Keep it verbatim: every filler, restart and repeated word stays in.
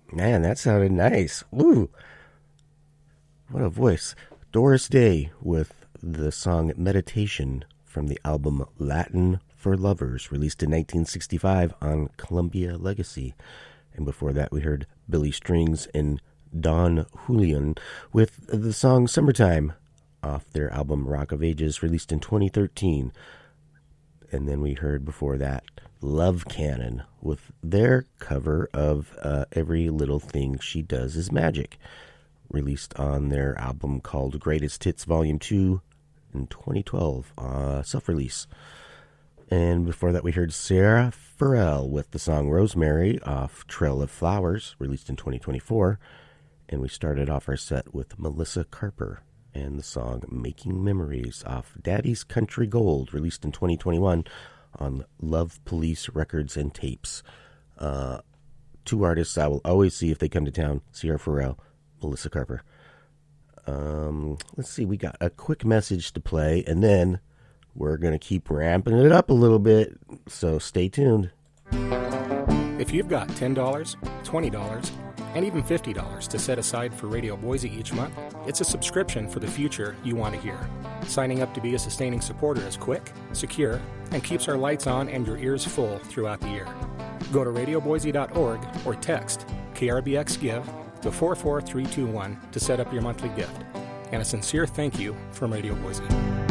Man, that sounded nice. Ooh, what a voice. Doris Day with the song Meditation from the album Latin for Lovers, released in nineteen sixty-five on Columbia Legacy. And before that, we heard Billy Strings and Don Julian with the song Summertime off their album Rock of Ages, released in twenty thirteen. And then we heard before that Love Cannon with their cover of uh, Every Little Thing She Does Is Magic, released on their album called Greatest Hits Volume two in twenty twelve, uh, self-release. And before that we heard Sarah Farrell with the song Rosemary off Trail of Flowers, released in twenty twenty-four. And we started off our set with Melissa Carper and the song Making Memories off Daddy's Country Gold, released in twenty twenty-one on Love Police Records and Tapes. Uh, two artists I will always see if they come to town, Sierra Farrell, Melissa Carper. Um, let's see, we got a quick message to play, and then we're going to keep ramping it up a little bit, so stay tuned. If you've got ten dollars, twenty dollars, and even fifty dollars to set aside for Radio Boise each month, it's a subscription for the future you want to hear. Signing up to be a sustaining supporter is quick, secure, and keeps our lights on and your ears full throughout the year. Go to radio boise dot org or text K R B X Give to four four three two one to set up your monthly gift. And a sincere thank you from Radio Boise.